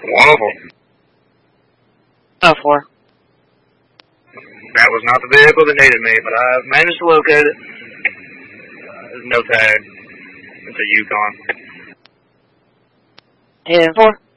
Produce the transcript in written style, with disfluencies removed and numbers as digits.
One of them. Oh, 4. That was not the vehicle that needed me, but I managed to locate it. There's no tag. It's a Yukon. 10-4.